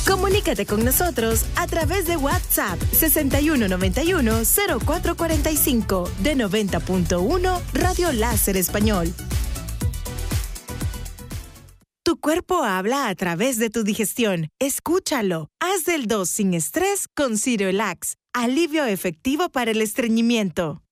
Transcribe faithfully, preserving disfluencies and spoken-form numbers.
Comunícate con nosotros a través de WhatsApp sesenta y uno noventa y uno cero cuatro cuarenta y cinco de noventa punto uno Radio Láser Español. Tu cuerpo habla a través de tu digestión. Escúchalo. Haz del dos sin estrés con Cirelax. Alivio efectivo para el estreñimiento.